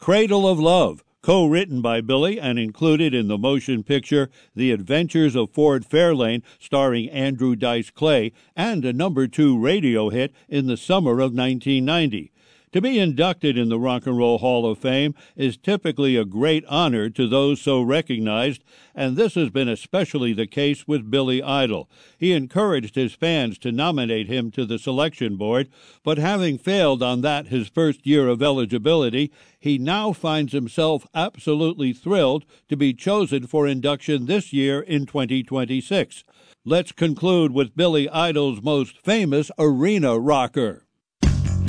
Cradle of Love, co-written by Billy and included in the motion picture The Adventures of Ford Fairlane, starring Andrew Dice Clay, and a #2 radio hit in the summer of 1990. To be inducted in the Rock and Roll Hall of Fame is typically a great honor to those so recognized, and this has been especially the case with Billy Idol. He encouraged his fans to nominate him to the selection board, but having failed on that his first year of eligibility, he now finds himself absolutely thrilled to be chosen for induction this year in 2026. Let's conclude with Billy Idol's most famous arena rocker.